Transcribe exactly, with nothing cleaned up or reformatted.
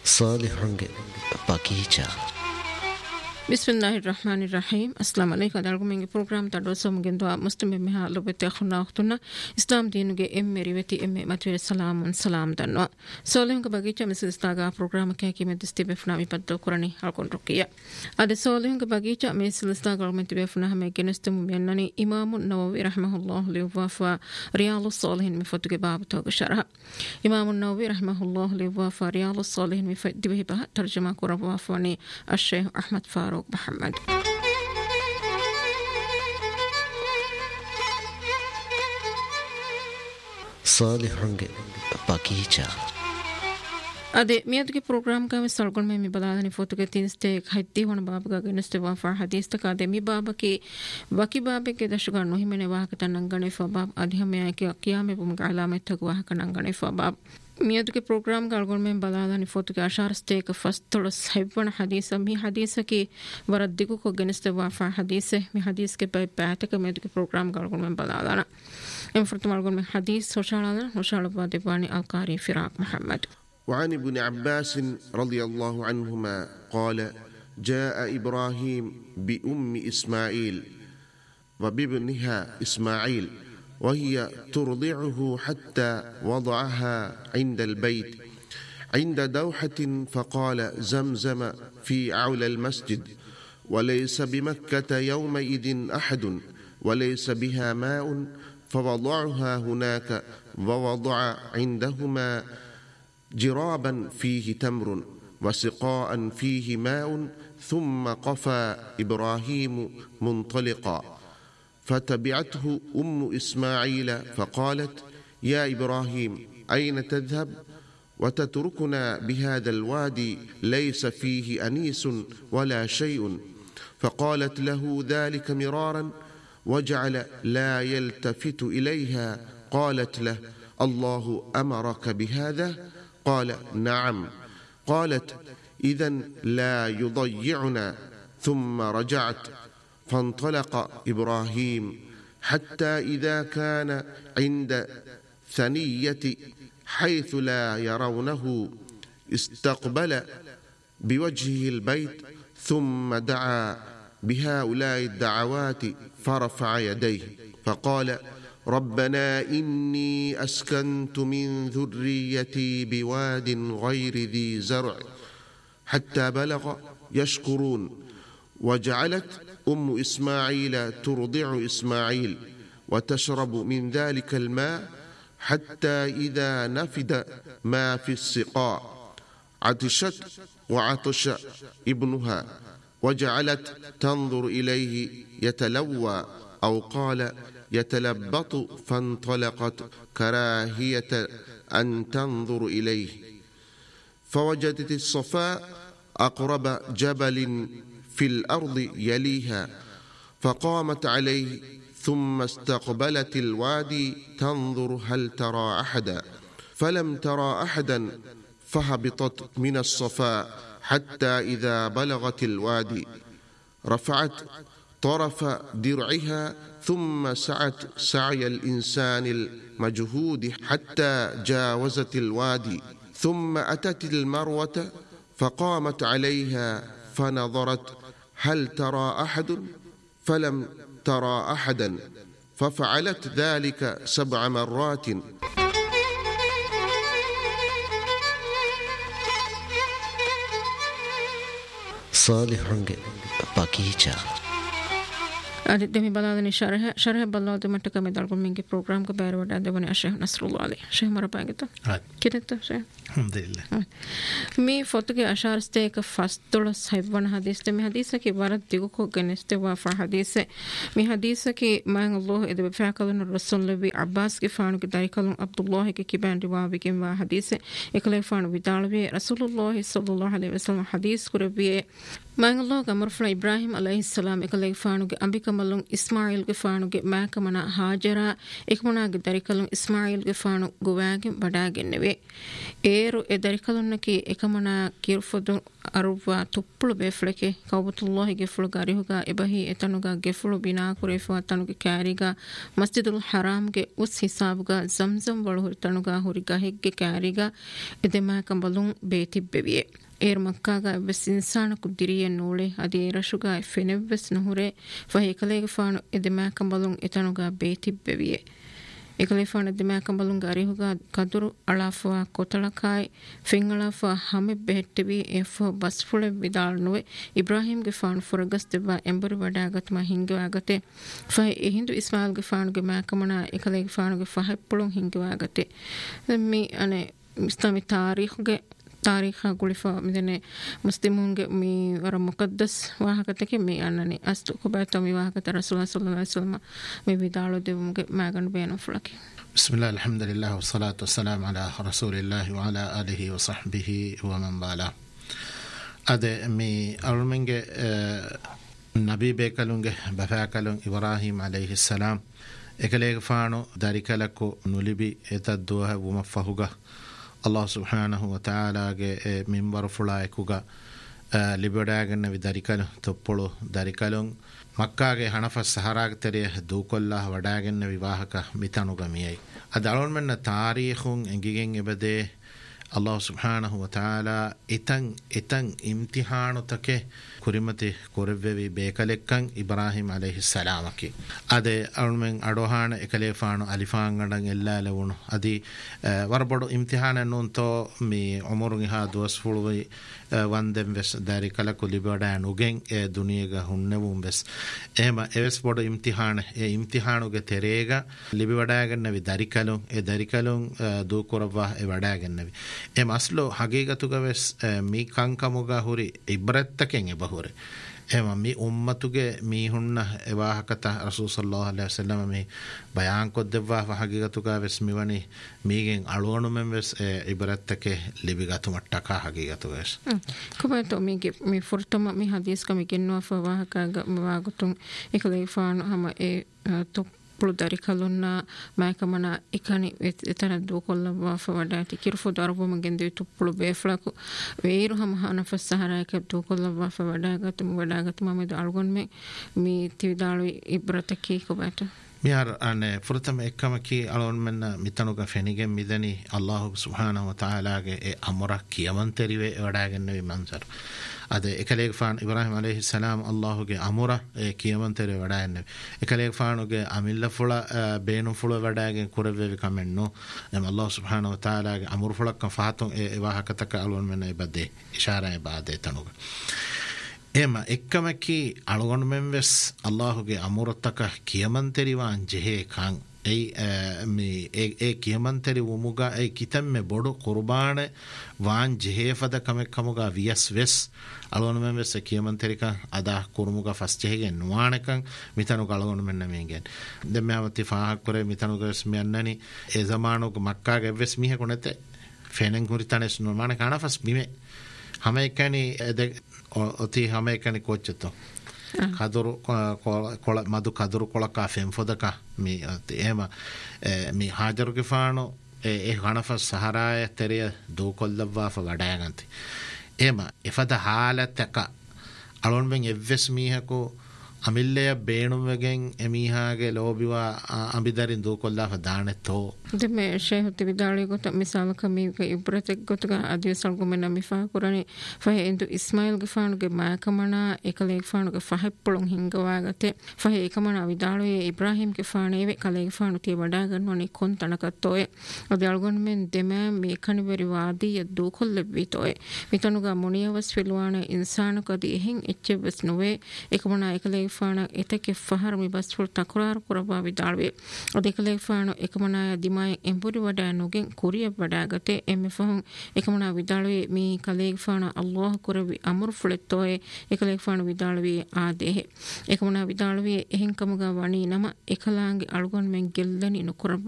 صالحونಗೆ ಬಗೀಚಾ. Bismillahirrahmanirrahim. Assalamu alaikum. Dalgumengi program ta doso mugendo muslim me ha lobete khuna khuna Islam dinuge emme riveti emme matwe salamun salam danwa. Solehunge bagicha mislistaga program ke ki medisti befna mi paddo korani halkon rukiya. Ade solehunge bagicha mislistaga argument befna hame genestum mennani Imam an-Nawawi rahimahullah li wafa Riyadus Salihin mi fotuge bab to sharha. Imam an-Nawawi rahimahullah li wafa Riyadus Salihin mi fadihi ba tarjuma ko wafani al-Sheikh Ahmad Farouk محمد. صالحونಗೆ ಬಗೀಚಾ. ಅದೇ ಮಿಯಾದ್ಗೆ ಪ್ರೋಗ್ರಾಮ್ का मिसाल में मी बता देनी फोटो के तीन स्टे खैती होने बाब का गनस्ते वाफा हदीस तक आदे मी बाब के बाकी बाब के दशगार नोही मैंने वाह का नंगने फबाब आधी हमें आए कि किया में बुम गाला में तक वाह का नंगने फबाब मियाद के प्रोग्राम का में बता देनी फोटो के आशार स्टे का फर्स्ट थोड़ा साइबन हदीस मी हदीस की वरद्दिको को गनस्ते वाफा हदीस मी हदीस के पे पैट के मियाद के प्रोग्राम का में बता देना इन फर्तमाल में हदीस सोशाला सोशाला बादे बानी अलकारी फिराक मोहम्मद. وعن ابن عباس رضي الله عنهما قال جاء إبراهيم بأم إسماعيل وبابنها إسماعيل وهي ترضعه حتى وضعها عند البيت عند دوحة فقال زمزم في أعلى المسجد وليس بمكة يومئذ أحد وليس بها ماء فوضعها هناك ووضع عندهما جرابا فيه تمر وسقاء فيه ماء ثم قفى إبراهيم منطلقا فتبعته أم إسماعيل فقالت يا إبراهيم أين تذهب وتتركنا بهذا الوادي ليس فيه أنيس ولا شيء فقالت له ذلك مرارا وجعل لا يلتفت إليها قالت له الله أمرك بهذا قال نعم قالت إذن لا يضيعنا ثم رجعت فانطلق إبراهيم حتى إذا كان عند ثنية حيث لا يرونه استقبل بوجهه البيت ثم دعا بهؤلاء الدعوات فرفع يديه فقال ربنا إني أسكنت من ذريتي بواد غير ذي زرع حتى بلغ يشكرون وجعلت أم إسماعيل ترضع إسماعيل وتشرب من ذلك الماء حتى إذا نفد ما في السقاء عطشت وعطش ابنها وجعلت تنظر إليه يتلوى أو قال يتلبط فانطلقت كراهية أن تنظر إليه فوجدت الصفاء أقرب جبل في الأرض يليها فقامت عليه ثم استقبلت الوادي تنظر هل ترى أحدا فلم ترى أحدا فهبطت من الصفاء حتى إذا بلغت الوادي رفعت طرف درعها ثم سعت سعي الإنسان المجهود حتى جاوزت الوادي ثم أتت المروة فقامت عليها فنظرت هل ترى أحد فلم ترى أحدا ففعلت ذلك سبع مرات صالحونಗೆ ಬಗೀಚಾ. أدي دمي بلادني شرح شرح بلاد متك من داركم منك program كبير وده دبني الشيخ نصر الله عليه شيخ مرة بعدين كده ده شيخ الحمد لله مي فوتك أشار استيك فاستول سايبان حديث تمي حديث كي بارد ديكو كو جنست وافر حديث مي حديث كي ما الله إذا بفعلن الرسول لبي عباس كي فانو كداري كلام عبد الله كي كبان دوا بكم وحديث إكلي فانو بدالبي رسول الله صلى الله عليه وسلم حديث كربي ما الله كمرفنا إبراهيم عليه السلام إكلي فانو أمبيك ملون إسماعيل كفانو ما كمنا هاجرا إكمنا كداري كلام إسماعيل كفانو جواك بداعن نبي إيه ඒරු ಎ ದರಿಕಲುನ್ನಕಿ ಎಕಮನ ಕಿರ್ಫುದು ಅರುವ ತುಪ್ಪುಳು ಬೇಫ್ಲಕೆ ಕೌಬತುಲ್ಲಾಹಿಗೆ ಫುಳು ಗರಿಹುಗ ಎಬಹಿ ಎತನುಗ ಗೆಫುಳು ಬಿನಾ ಕುರೇಫುವ ತನುಗೆ ಕ್ಯಾರಿಗ ಮಸ್ಜಿದುಲ್ ಹರಾಮ್ಗೆ ಉಸ್ ಹಿಸಾಬುಗ ಜಮ್ಜಮ್ ವಳು ಹುರಿತನುಗ ಹುರಿಗ ಹೆಗ್ಗೆ ಕ್ಯಾರಿಗ ಎದೆಮಾ ಕಂಬಲುಂ ಬೇತಿಬ್ಬೆವಿಯೆ ಏರ್ ಮಕ್ಕಾಗ ಎವ್ವೆಸ್ ಇನ್ಸಾನಕು ದಿರಿಯ ನೋಳೆ ಅದಿ ಏರಶುಗ ಫೆನೆವ್ವೆಸ್ ನುಹುರೆ ಫಹಿ ಕಲೆಗೆ ಫಾನು ಎದೆಮಾ ಕಂಬಲುಂ ಎತನುಗ ಬೇತಿಬ್ಬೆವಿಯೆ එකලේෆාන දෙමෑකඹලුන් ගරිහුග කදුරු අලාෆවා කොතලකායි ෆිංගලාෆා හමෙ බෙහෙට්ටවි එෆෝ බස්ෆුලෙ විදාල් නොවේ ඉබ්‍රාහීම්ගේ ෆාන් ෆොරගස් දෙවා එම්බරු වඩාගතම හිංගවාගතේ ෆයි එහින්දු ඉස්මාල්ගේ ෆානුගේ මෑකමනා එකලේගේ ෆානුගේ ෆහෙප්පුලුන් හිංගවාගතේ මේ අනේ ඉස්ලාමී තාරීඛුගේ ತಾರೀಖ ಗುಳಿಫಾ ಮಿದನೆ ಮುಸ್ಲಿಮುನ್ಗೆ ಮೀ ವರ ಮುಕದ್ದಸ್ ವಾಹಕತಕ್ಕೆ ಮೀ ಅನ್ನನೆ ಅಸ್ತು ಕುಬಾತ ಮೀ ವಾಹಕತ ರಸೂಲ ಸಲ್ಲಲ್ಲಾಹು ಅಲೈಹಿ ವಸಲ್ಲಮ ಮೀ ವಿದಾಳು ದೇವುಗೆ ಮಾಗನ್ ಬೇನ ಫುಲಕೆ ಬಿಸ್ಮಿಲ್ಲಾಹ್ ಅಲ್ಹಮ್ದುಲಿಲ್ಲಾಹ್ ವಸ್ಸಲಾತು ವಸ್ಸಲಾಮು ಅಲಾ ರಸೂಲಿಲ್ಲಾಹಿ ವ ಅಲಾ ಆಲಿಹಿ ವ ಸಹ್ಬಿಹಿ ವ ಮನ್ ವಾಲಾ ಅದೆ ಮೀ ಅರುಮೆಂಗೆ ನಬಿ ಬೇಕಲುಂಗೆ ಬಫಾಕಲುಂ ಇಬ್ರಾಹಿಂ ಅಲೈಹಿ ಸಲಾಂ ekaleega faano darikalaku nulibi etadduha wumaffahuga Allah subhanahu wa ta'ala ge minbar fula ekuga libadaganna vi darikalu toppolu darikalun makka ge hanafa sahara tere dukollah wadaganna vivahaka mitanuga miyai adalon menna tarikhun engigen ebade Allah subhanahu wa ta'ala itan itan imtihanu take kurimati korevvi bekalekkan Ibrahim alayhi salamaki ade almen adohana ekalefaanu alifangadan ellala wonu adi warbodu imtihana nonto mi umurun ha duas fulwi wandem ves dari kala kulibada nugen e duniyega hunnevum ves ema eves bodu imtihana e imtihanu ge terega libibadaganna vi darikalun e darikalun du korwa e wadaganna em aslo hagegatuga ves mi kankamuga huri ibrattaken e bahore ema mi ummatuge mi hunna ewahakata rasul sallallahu alaihi wasallam mi bayan ko devwa hagegatuga ves miwani migen alwonu men ves ibrattake libigatu mattaka hagegatu ves kubato mi mi furtama mi hadis ka mi genwa fa wahaka wagutun ekale faanu hama e top puludari kalunna maikamana ikani etana dukolla wafa wadati kirfu darbu magende tuppulu beflaku veiru hama hanafa sahara ka dukolla wafa wadagat wadagat mamed algon me mi tidalu ibrataki kubata miar ane furtama ekkamaki alon menna mitanuga fenigen midani Allah subhanahu wa ta'ala ge e amra kiyamanterive wadaganne vi mansar ade ekaleeg faan Ibrahim alayhi salam Allah ge amura e kiyamantere wadaganne ekaleeg faanu ge amilla fula beenu fula wadagen kurave vi kamenno em Allah subhanahu wa ta'ala ge amur fulak ka faatun e wahakataka alon menna ibade ishara e baade tanuga ema ekkamaki algon memves Allahuge amurotaka kiyamanteriwan jehe kan ei me e kiyamanteri umuga ei kitamme bodu qurbane wan jehe fada kamekkamuga vias ves algon memves kiyamanterika ada kurumuga fasjehege nuanekan mitanu algon menna megen demmawati faahak kore mitanu ges mennani e zamanuga makka ge ves mihe konete fenen kuritanes numane kana fas bime hame ekani oti hame ekani kochto kaduru kola madu kaduru kola ka fem fodaka mi ema mi hajaru ge faano e hanafa sahara teriya do kollava fa wadaganti ema ifada halataka alon men evves mihako amille beenumegen emihage lobiwa ambidarin do kollafa daanetto deme shehoti vidali gota misal kami ke ibratek gotga adisal gumena mifa kurani fa endu ismail ge faanu ge maakamana ekale faanu ge faheppulun hingawagate fa ekamana vidali ibrahim ge faane ve kale faanu tie wada gannoni kon tanakattoe adi algon men deme me kani veri wadi do kollebitoe mitanuga muniyavas filwane insanu kadi ehin echchevs nove ekamana ekale faana etake fahar mi basful takrar kuraba vidalwe adi ekale faanu ekamana dim ಎಂಬುರಿ ವಡ ನುಗೆ ಕುರಿಯ ವಡಾಗತೆ ಎಮ್ಮೆ ಫಹಂ ಏಕಮನ ವಿದಾಳುವೆ ಮೀ ಕಲೇಗ್ ಫಾನ ಅಲ್ಲಾಹ್ ಕುರವಿ ಅಮರ್ ಫುಳೆತ್ತೋಯೆ ಏಕಲೇಗ್ ಫಾನ ವಿದಾಳುವೆ ಆದೇಹೆ ಏಕಮನ ವಿದಾಳುವೆ ಎಹೆಂ ಕಮಗ ವಣಿ ನಮ ಏಕಲಾಂಗೆ ಅಳುಗನ್ ಮೆಂ ಗೆಲ್ಲನಿ ನುಕುರ